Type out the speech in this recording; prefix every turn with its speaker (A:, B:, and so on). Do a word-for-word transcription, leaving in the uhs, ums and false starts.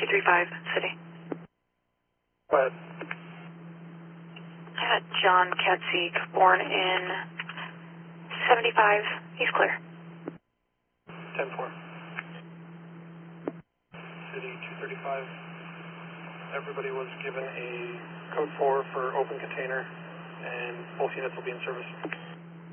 A: two three five, City.
B: Go ahead.
A: I got John Katzik, born in seventy-five. He's clear.
B: ten four. City two thirty-five. Everybody was given a code four for open container, and both units will be in service.